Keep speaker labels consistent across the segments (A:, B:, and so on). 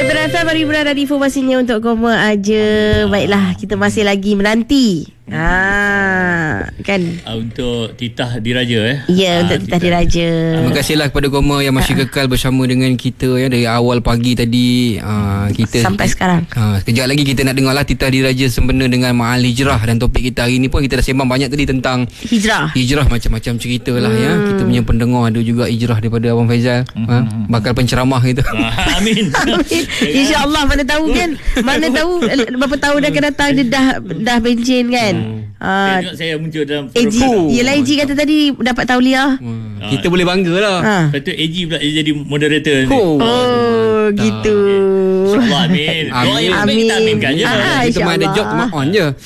A: Betul FM baru berada di informasinya untuk Koma aja. Baiklah, kita masih lagi menanti kan
B: untuk titah diraja
A: Ya, untuk titah diraja.
C: Terima kasihlah kepada Koma yang masih kekal bersama dengan kita dari awal pagi tadi kita
A: sampai sekarang.
C: Sekejap lagi kita nak dengarlah titah diraja sempena dengan Ma'al Hijrah, dan topik kita hari ni pun kita dah sembang banyak tadi tentang hijrah macam-macam cerita lah Kita punya pendengar ada juga hijrah daripada Abang Faizal, bakal penceramah kita.
B: Amin.
A: InsyaAllah, mana tahu kan, mana tahu berapa tahun dah akan datang dia dah bencin kan.
B: Tengok saya muncul dalam
A: AG. Yelah, AG kata tadi dapat tauliah.
C: Kita boleh bangga lah.
B: Lepas tu AG pula jadi moderator ni.
A: Gitu.
B: InsyaAllah, amin. Doa yang baik kita aminkan je.
C: Kita main ada job, cuma on je.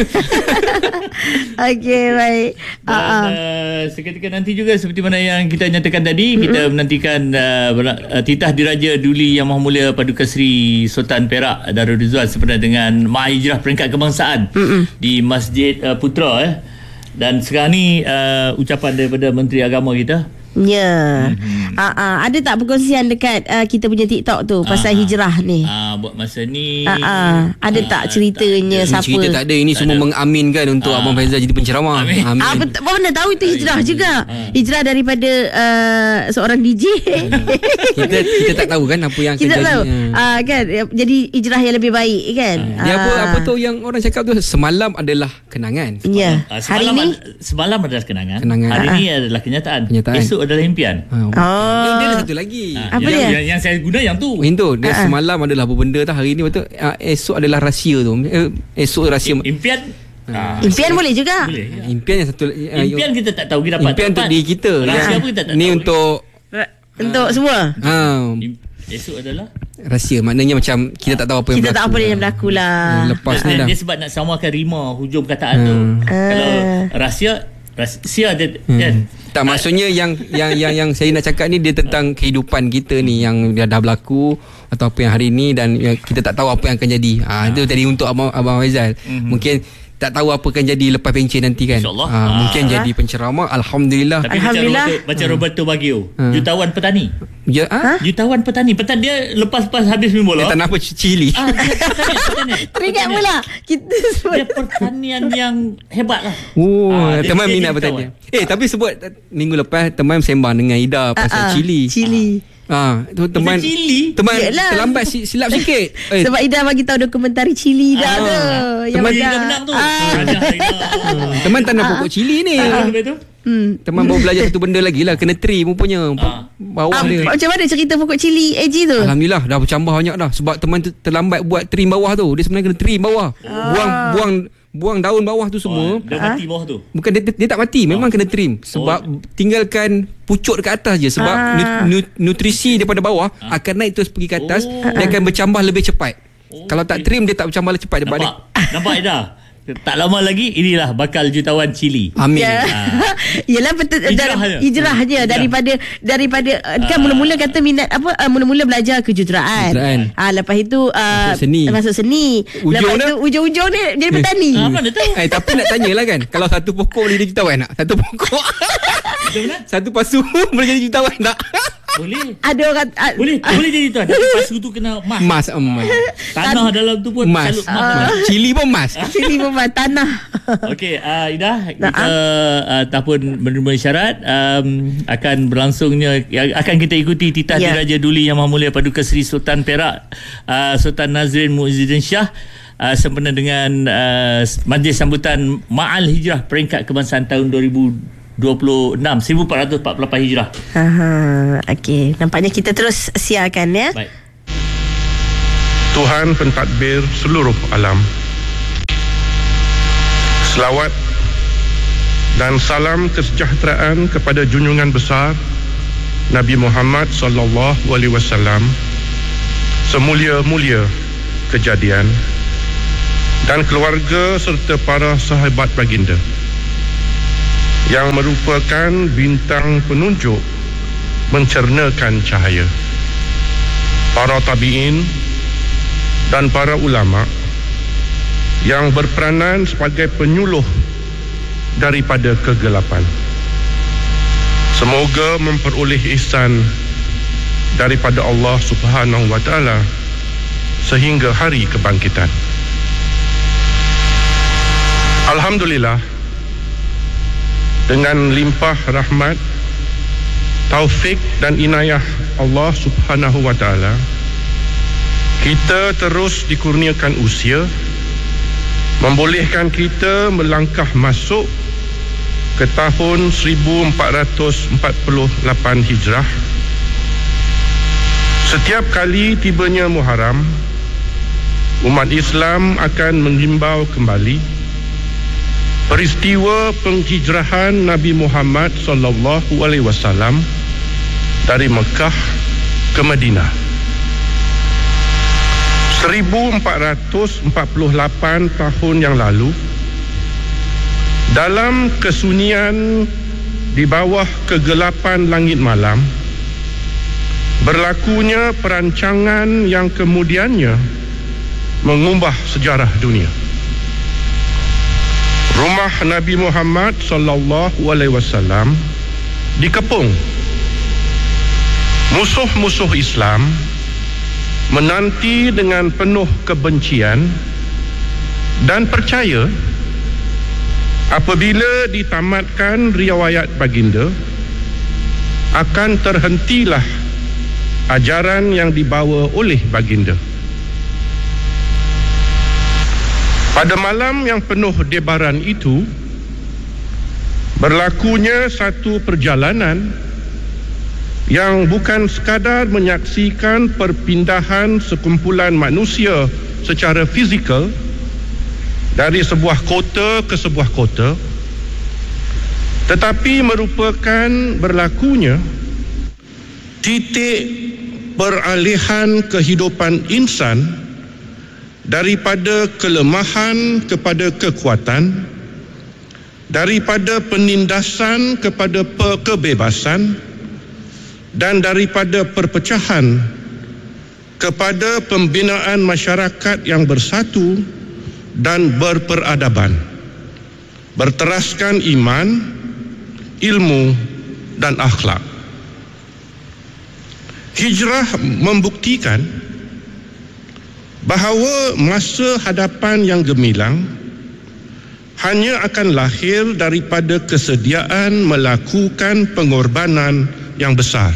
A: Okey, baik.
B: Dan seketika nanti juga seperti mana yang kita nyatakan tadi, kita menantikan titah diraja Duli Yang Maha Mulia Paduka Seri Sultan Perak Darul Rizwan sempena dengan Ma'al Hijrah peringkat kebangsaan di Masjid Putra Dan sekarang ni ucapan daripada Menteri Agama kita.
A: Ya. Ada tak perkongsian dekat kita punya TikTok tu pasal hijrah ni?
B: Buat masa ni
A: ada tak ceritanya siapa?
C: Cerita tak ada. Ini semua mengaminkan untuk Abang Faizal jadi penceramah. Amin.
A: Mana tahu itu hijrah juga. Hijrah daripada seorang DJ.
C: kita tak tahu kan apa yang akan
A: kita
C: jadi.
A: Tahu. Kan, jadi hijrah yang lebih baik kan.
C: Dia apa tu yang orang cakap tu, semalam adalah kenangan.
A: Ya. Hari ni
B: semalam adalah kenangan. Hari ni adalah kenyataan. Esok adalah impian.
C: Dia ada satu lagi.
A: Apa dia?
B: Yang saya guna yang tu.
C: Itu dia semalam adalah apa benda tu, hari ni betul. Esok adalah rahsia tu. Esok rahsia.
B: Impian.
A: Impian boleh juga.
B: Boleh.
C: Impian yang satu.
B: Impian kita tak tahu kita dapat.
C: Impian untuk diri kita.
B: Rahsia apa kita tak tahu.
C: Ni untuk
A: semua.
B: Esok adalah
C: rahsia. Maknanya macam kita tak tahu apa yang
A: berlaku. Kita tak tahu apa yang berlaku lah.
C: Lepas ni dah.
B: Dia sebab nak samakan rima hujung perkataan tu. Kalau rahsia dia kan.
C: Tak, maksudnya yang saya nak cakap ni dia tentang kehidupan kita ni yang dah berlaku atau apa yang hari ni, dan kita tak tahu apa yang akan jadi. Itu tadi untuk Abang Faizal. Mungkin tak tahu apa akan jadi lepas pencen nanti kan. Mungkin jadi penceramah. Alhamdulillah.
B: Tapi baca Roberto Baggio, jutawan petani. Jutawan petani. Petani dia lepas habis main bola.
C: Dia tanam apa? Cili.
A: Teringat pula kita sebut.
B: Dia pertanian yang hebat lah.
C: Teman minat pertanian. Tapi sebut minggu lepas teman sembang dengan Ida pasal cili. Tu teman terlambat silap sikit.
A: Sebab Ida bagi tahu dokumentari cili dah tu.
B: Teman Ida menang tu.
C: Teman tanam pokok cili ni. Teman baru belajar satu benda lagi lah, kena trim rupanya bawah dia.
A: Macam mana cerita pokok cili AG tu?
C: Alhamdulillah dah bercambah banyak dah. Sebab teman tu terlambat buat trim bawah tu. Dia sebenarnya kena trim bawah. Buang daun bawah tu semua.
B: Dah mati bawah tu.
C: Bukan dia tak mati, memang kena trim. Sebab tinggalkan pucuk dekat atas je. Sebab nutrisi daripada bawah akan naik terus pergi ke atas. Dia akan bercambah lebih cepat. Kalau tak trim dia tak bercambah lebih cepat.
B: Nampak Ida? Tak lama lagi inilah bakal jutawan cili.
C: Amin.
A: Yalah, betul. Hijrahnya daripada kan mula-mula kata minat apa, mula-mula belajar kejuruteraan. Lepas itu masuk seni. Lepas itu ujung-ujung dia jadi petani.
B: Mana tahu.
C: Tapi nak tanyalah kan, kalau satu pokok boleh jadi jutawan tak? Satu pokok. Satu pasu boleh jadi jutawan tak?
B: Boleh.
A: Ada orang
B: boleh jadi tu. Tapi pasu tu kena emas. Tanah dalam tu pun
C: emas. Cili pun emas.
A: Cili pun emas, tanah.
B: Okey, Ida, kita ataupun menerima isyarat akan berlangsungnya, akan kita ikuti titah diraja Duli Yang Maha Mulia Paduka Seri Sultan Perak Sultan Nazrin Muizzuddin Shah sempena dengan majlis sambutan Ma'al Hijrah peringkat kebangsaan tahun 1448 Hijrah.
A: Okey, nampaknya kita terus siarkan ya.
B: Baik.
D: Tuhan pentadbir seluruh alam. Selawat dan salam kesejahteraan kepada junjungan besar Nabi Muhammad sallallahu alaihi wasallam, semulia-mulia kejadian, dan keluarga serta para sahabat baginda yang merupakan bintang penunjuk mencernakan cahaya, para tabi'in dan para ulama yang berperanan sebagai penyuluh daripada kegelapan. Semoga memperoleh ihsan daripada Allah Subhanahu wa taala sehingga hari kebangkitan. Alhamdulillah, dengan limpah rahmat, taufik dan inayah Allah Subhanahu wa taala, kita terus dikurniakan usia, membolehkan kita melangkah masuk ke tahun 1448 Hijrah. Setiap kali tibanya Muharram, umat Islam akan mengimbau kembali peristiwa penghijrahan Nabi Muhammad sallallahu alaihi wasallam dari Mekah ke Madinah. 1448 tahun yang lalu, dalam kesunyian di bawah kegelapan langit malam, berlakunya perancangan yang kemudiannya mengubah sejarah dunia. Rumah Nabi Muhammad sallallahu alaihi wasallam dikepung. Musuh-musuh Islam menanti dengan penuh kebencian dan percaya apabila ditamatkan riwayat baginda, akan terhentilah ajaran yang dibawa oleh baginda. Pada malam yang penuh debaran itu, berlakunya satu perjalanan yang bukan sekadar menyaksikan perpindahan sekumpulan manusia secara fizikal dari sebuah kota ke sebuah kota, tetapi merupakan berlakunya titik peralihan kehidupan insan daripada kelemahan kepada kekuatan, daripada penindasan kepada kebebasan, dan daripada perpecahan kepada pembinaan masyarakat yang bersatu dan berperadaban, berteraskan iman, ilmu dan akhlak. Hijrah membuktikan bahawa masa hadapan yang gemilang hanya akan lahir daripada kesediaan melakukan pengorbanan yang besar.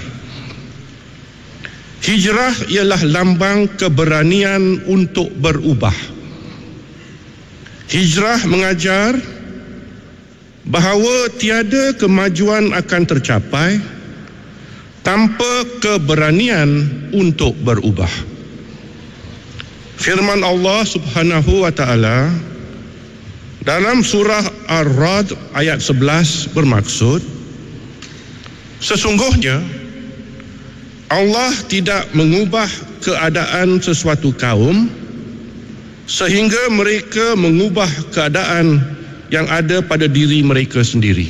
D: Hijrah ialah lambang keberanian untuk berubah. Hijrah mengajar bahawa tiada kemajuan akan tercapai tanpa keberanian untuk berubah. Firman Allah Subhanahu wa taala dalam surah Ar-Ra'd ayat 11 bermaksud, sesungguhnya Allah tidak mengubah keadaan sesuatu kaum sehingga mereka mengubah keadaan yang ada pada diri mereka sendiri.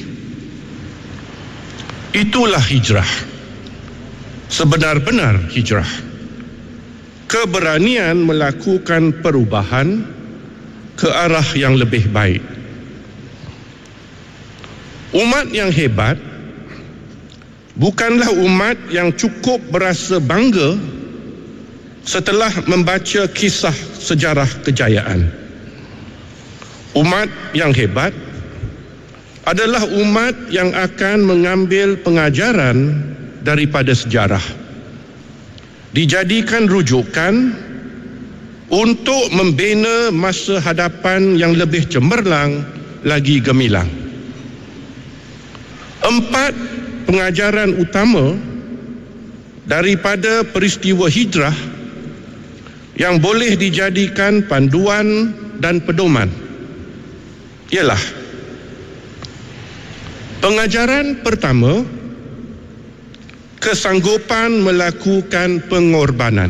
D: Itulah hijrah. Sebenar-benar hijrah. Keberanian melakukan perubahan ke arah yang lebih baik. Umat yang hebat bukanlah umat yang cukup berasa bangga setelah membaca kisah sejarah kejayaan. Umat yang hebat adalah umat yang akan mengambil pengajaran daripada sejarah, dijadikan rujukan untuk membina masa hadapan yang lebih cemerlang lagi gemilang. 4 pengajaran utama daripada peristiwa hijrah yang boleh dijadikan panduan dan pedoman ialah: pengajaran pertama, kesanggupan melakukan pengorbanan.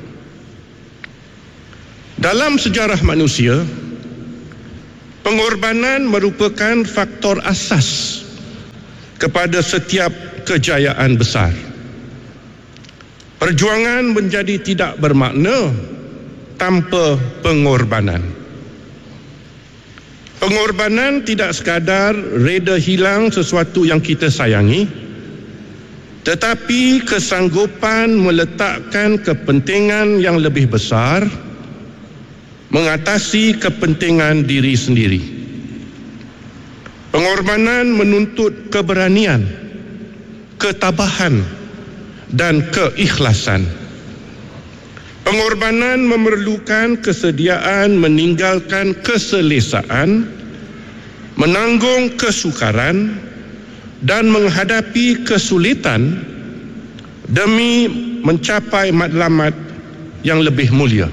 D: Dalam sejarah manusia, pengorbanan merupakan faktor asas kepada setiap kejayaan besar. Perjuangan menjadi tidak bermakna tanpa pengorbanan. Pengorbanan tidak sekadar reda hilang sesuatu yang kita sayangi, tetapi kesanggupan meletakkan kepentingan yang lebih besar mengatasi kepentingan diri sendiri. Pengorbanan menuntut keberanian, ketabahan dan keikhlasan. Pengorbanan memerlukan kesediaan meninggalkan keselesaan, menanggung kesukaran dan menghadapi kesulitan demi mencapai matlamat yang lebih mulia.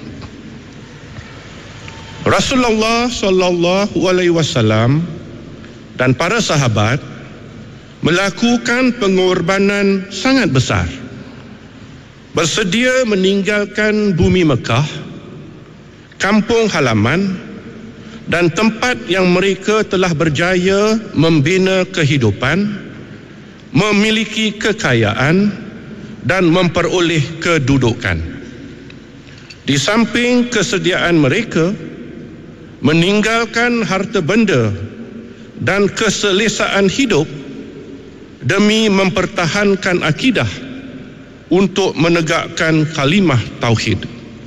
D: Rasulullah sallallahu alaihi wasallam dan para sahabat melakukan pengorbanan sangat besar. Bersedia meninggalkan bumi Mekah, kampung halaman dan tempat yang mereka telah berjaya membina kehidupan, memiliki kekayaan dan memperoleh kedudukan. Di samping kesediaan mereka meninggalkan harta benda dan keselesaan hidup demi mempertahankan akidah untuk menegakkan kalimah tauhid.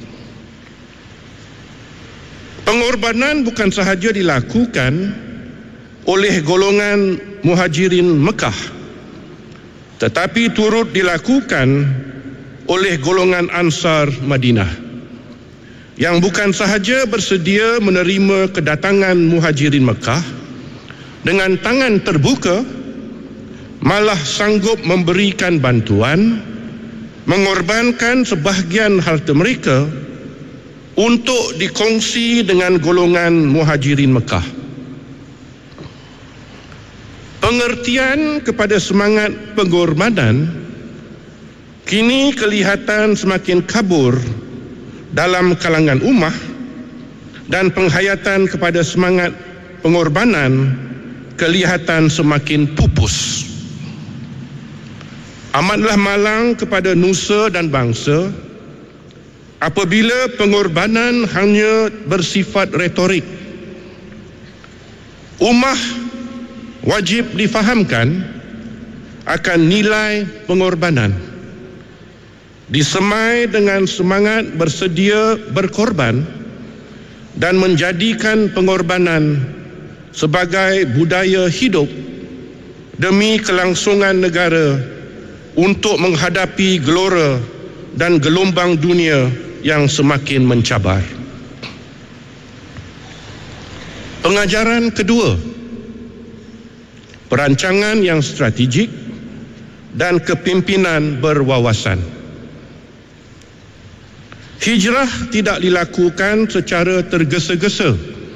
D: Pengorbanan bukan sahaja dilakukan oleh golongan Muhajirin Mekah, tetapi turut dilakukan oleh golongan Ansar Madinah yang bukan sahaja bersedia menerima kedatangan Muhajirin Mekah dengan tangan terbuka, malah sanggup memberikan bantuan, mengorbankan sebahagian harta mereka untuk dikongsi dengan golongan Muhajirin Mekah. Pengertian kepada semangat pengorbanan kini kelihatan semakin kabur dalam kalangan ummah, dan penghayatan kepada semangat pengorbanan kelihatan semakin pupus. Amatlah malang kepada nusa dan bangsa apabila pengorbanan hanya bersifat retorik. Ummah wajib difahamkan akan nilai pengorbanan, disemai dengan semangat bersedia berkorban dan menjadikan pengorbanan sebagai budaya hidup demi kelangsungan negara untuk menghadapi gelora dan gelombang dunia yang semakin mencabar. Pengajaran kedua, perancangan yang strategik dan kepimpinan berwawasan. Hijrah tidak dilakukan secara tergesa-gesa.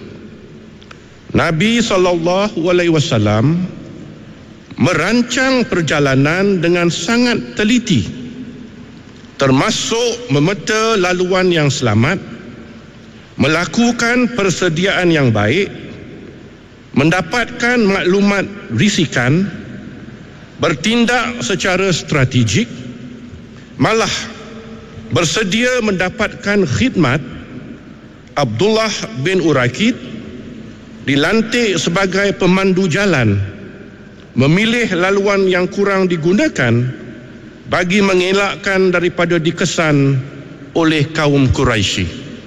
D: Nabi SAW merancang perjalanan dengan sangat teliti, termasuk memeta laluan yang selamat, melakukan persediaan yang baik, mendapatkan maklumat risikan, bertindak secara strategik, malah bersedia mendapatkan khidmat. Abdullah bin Urakid dilantik sebagai pemandu jalan, memilih laluan yang kurang digunakan bagi mengelakkan daripada dikesan oleh kaum Quraisy.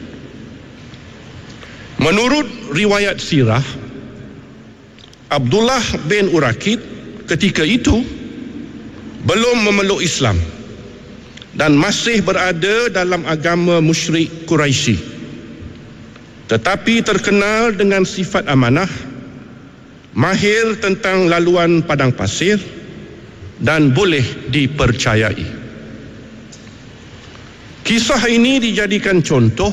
D: Menurut riwayat sirah, Abdullah bin Urakid ketika itu belum memeluk Islam dan masih berada dalam agama musyrik Quraisy, tetapi terkenal dengan sifat amanah, mahir tentang laluan padang pasir dan boleh dipercayai. Kisah ini dijadikan contoh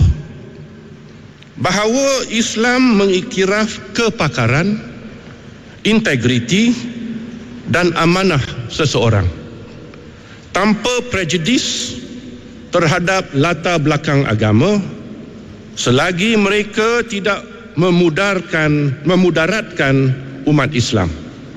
D: bahawa Islam mengiktiraf kepakaran, integriti dan amanah seseorang tanpa prejudis terhadap latar belakang agama, selagi mereka tidak memudaratkan umat Islam.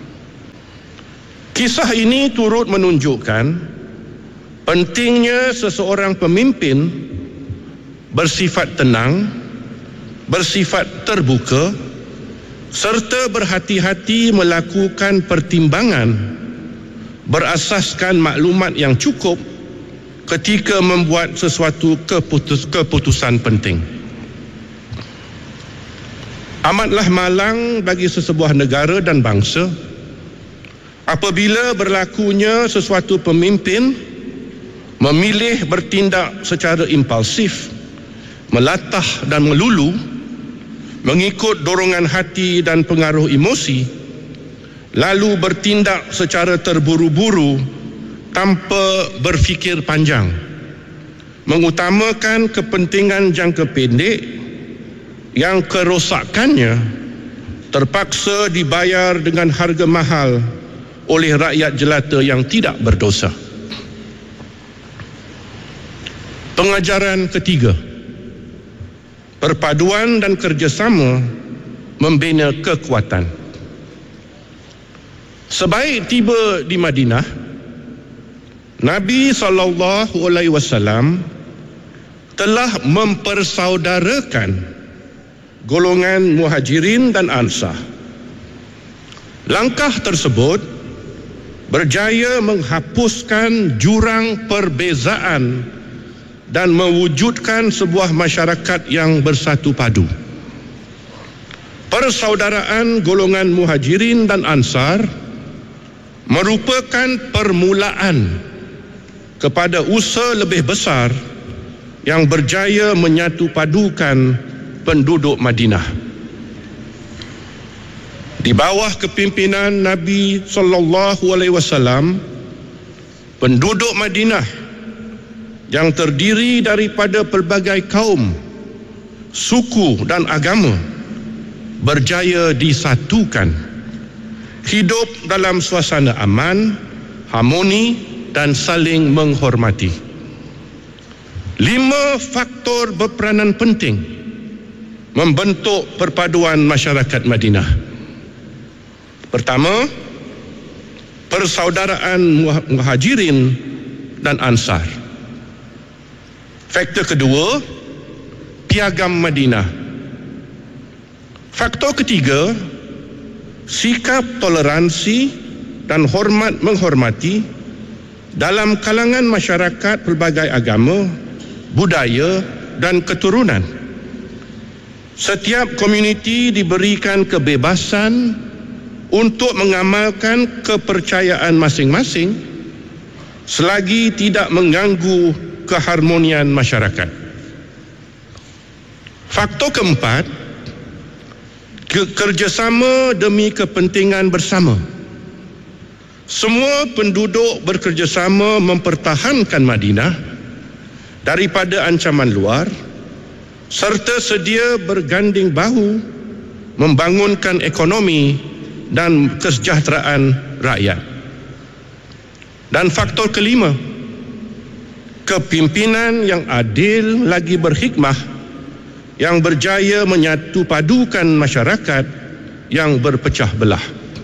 D: Kisah ini turut menunjukkan pentingnya seseorang pemimpin bersifat tenang, bersifat terbuka, serta berhati-hati melakukan pertimbangan berasaskan maklumat yang cukup ketika membuat sesuatu keputusan penting. Amatlah malang bagi sesebuah negara dan bangsa apabila berlakunya sesuatu pemimpin memilih bertindak secara impulsif, melatah dan melulu, mengikut dorongan hati dan pengaruh emosi, lalu bertindak secara terburu-buru tanpa berfikir panjang, mengutamakan kepentingan jangka pendek yang kerosakannya terpaksa dibayar dengan harga mahal oleh rakyat jelata yang tidak berdosa. Pengajaran ketiga, perpaduan dan kerjasama membina kekuatan. Sebaik tiba di Madinah, Nabi SAW telah mempersaudarakan golongan Muhajirin dan Ansar. Langkah tersebut berjaya menghapuskan jurang perbezaan dan mewujudkan sebuah masyarakat yang bersatu padu. Persaudaraan golongan Muhajirin dan Ansar merupakan permulaan kepada usaha lebih besar yang berjaya menyatu padukan penduduk Madinah. Di bawah kepimpinan Nabi SAW, penduduk Madinah yang terdiri daripada pelbagai kaum, suku dan agama berjaya disatukan, hidup dalam suasana aman, harmoni dan saling menghormati. 5 faktor berperanan penting membentuk perpaduan masyarakat Madinah. Pertama, persaudaraan Muhajirin dan Ansar. Faktor kedua, piagam Madinah. Faktor ketiga, sikap toleransi dan hormat menghormati dalam kalangan masyarakat pelbagai agama, budaya dan keturunan. Setiap komuniti diberikan kebebasan untuk mengamalkan kepercayaan masing-masing selagi tidak mengganggu keharmonian masyarakat. Faktor keempat, kerjasama demi kepentingan bersama. Semua penduduk bekerjasama mempertahankan Madinah daripada ancaman luar serta sedia berganding bahu membangunkan ekonomi dan kesejahteraan rakyat. Dan faktor kelima, kepimpinan yang adil lagi berhikmah yang berjaya menyatu padukan masyarakat yang berpecah belah.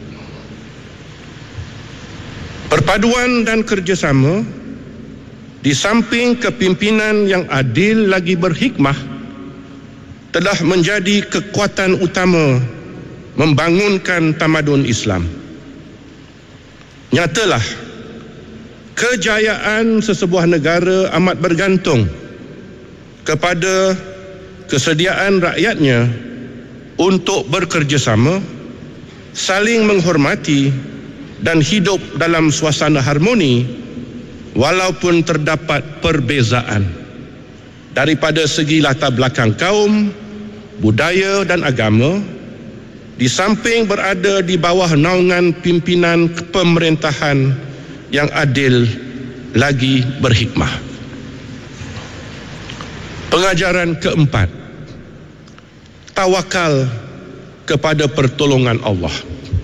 D: Perpaduan dan kerjasama di samping kepimpinan yang adil lagi berhikmah telah menjadi kekuatan utama membangunkan tamadun Islam. Nyatalah, kejayaan sesebuah negara amat bergantung kepada kesediaan rakyatnya untuk bekerjasama, saling menghormati dan hidup dalam suasana harmoni walaupun terdapat perbezaan daripada segi latar belakang kaum, budaya dan agama, di samping berada di bawah naungan pimpinan pemerintahan yang adil lagi berhikmah. Pengajaran keempat, tawakal kepada pertolongan Allah.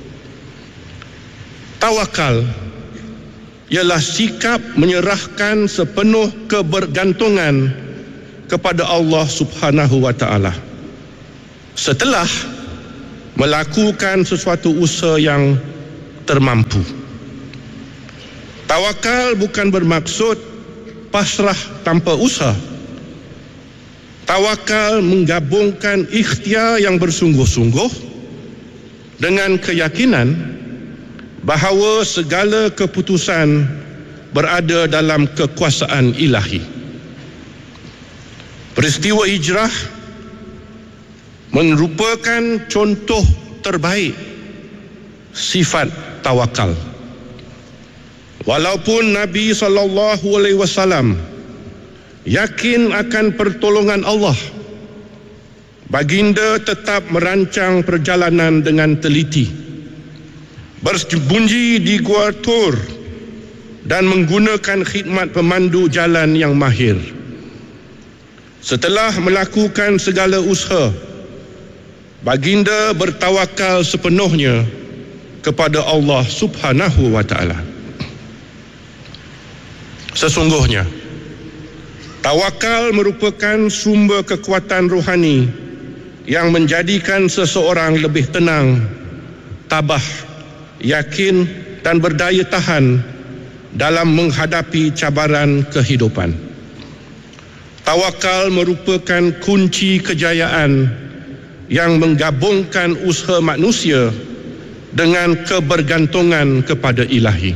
D: Tawakal ialah sikap menyerahkan sepenuh kebergantungan kepada Allah Subhanahu wa taala setelah melakukan sesuatu usaha yang termampu. Tawakal bukan bermaksud pasrah tanpa usaha. Tawakal menggabungkan ikhtiar yang bersungguh-sungguh dengan keyakinan bahawa segala keputusan berada dalam kekuasaan ilahi. Peristiwa hijrah merupakan contoh terbaik sifat tawakal. Walaupun Nabi SAW yakin akan pertolongan Allah, baginda tetap merancang perjalanan dengan teliti, bersembunyi di Gua Tur dan menggunakan khidmat pemandu jalan yang mahir. Setelah melakukan segala usaha, baginda bertawakal sepenuhnya kepada Allah Subhanahu wa taala. Sesungguhnya tawakal merupakan sumber kekuatan rohani yang menjadikan seseorang lebih tenang, tabah, yakin dan berdaya tahan dalam menghadapi cabaran kehidupan. Tawakal merupakan kunci kejayaan yang menggabungkan usaha manusia dengan kebergantungan kepada ilahi.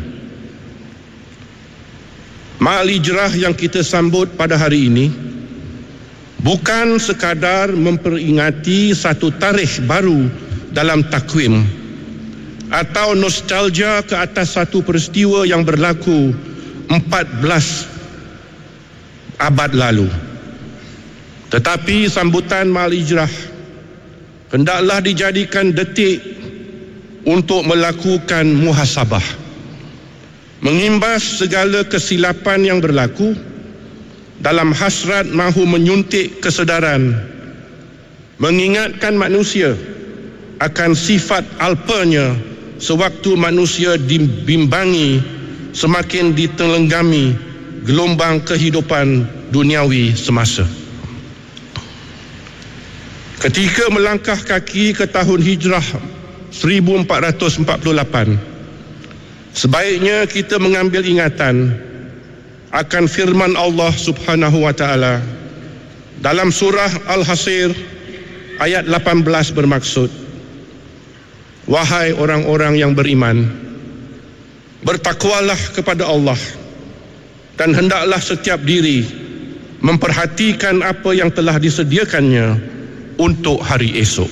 D: Ma'al Hijrah yang kita sambut pada hari ini bukan sekadar memperingati satu tarikh baru dalam takwim atau nostalgia ke atas satu peristiwa yang berlaku 14 abad lalu. Tetapi sambutan Ma'al Hijrah hendaklah dijadikan detik untuk melakukan muhasabah, mengimbas segala kesilapan yang berlaku dalam hasrat mahu menyuntik kesedaran, mengingatkan manusia akan sifat alpanya sewaktu manusia dibimbangi semakin ditelenggami gelombang kehidupan duniawi semasa. Ketika melangkah kaki ke tahun hijrah 1448, sebaiknya kita mengambil ingatan akan firman Allah Subhanahu wa taala dalam surah Al-Hasir ayat 18 bermaksud, wahai orang-orang yang beriman, bertakwalah kepada Allah dan hendaklah setiap diri memperhatikan apa yang telah disediakannya untuk hari esok.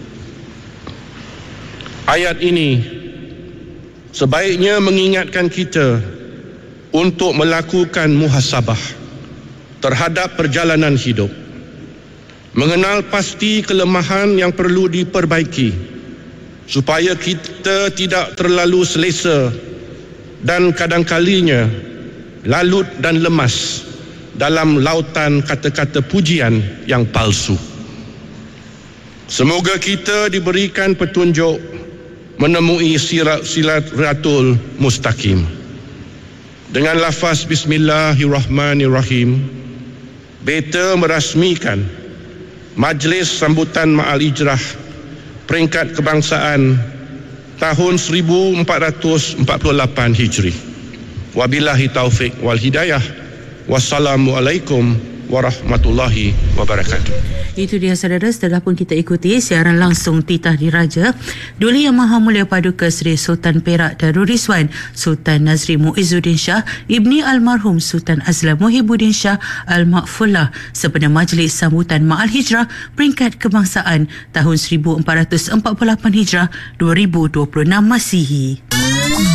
D: Ayat ini sebaiknya mengingatkan kita untuk melakukan muhasabah terhadap perjalanan hidup, mengenal pasti kelemahan yang perlu diperbaiki supaya kita tidak terlalu selesa dan kadang-kalinya lalut dan lemas dalam lautan kata-kata pujian yang palsu. Semoga kita diberikan petunjuk menemui siratul mustaqim. Dengan lafaz Bismillahirrahmanirrahim, beta merasmikan majlis sambutan Ma'al Hijrah peringkat kebangsaan tahun 1448 Hijri. Wabillahi taufik wal hidayah. Wassalamualaikum warahmatullahi wabarakatuh.
A: Itu dia saudara, setelah pun kita ikuti siaran langsung titah diraja Duli Yang Maha Mulia Paduka Seri Sultan Perak Darul Rizwan Sultan Nazri Muizzuddin Shah Ibni Almarhum Sultan Azlan Muhibbuddin Shah Al-Makfullah sempena majlis sambutan Ma'al Hijrah peringkat kebangsaan tahun 1448 Hijrah 2026 Masihi.